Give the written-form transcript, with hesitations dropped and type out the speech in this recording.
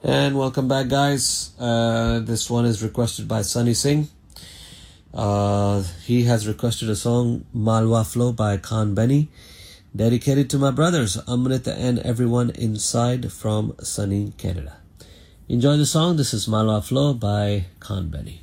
And welcome back, guys. This one is requested by Sunny Singh. He has requested a song, Malwa Flow by Khan Benny, dedicated to my brothers, Amrit and everyone inside from sunny Canada. Enjoy the song. This is Malwa Flow by Khan Benny.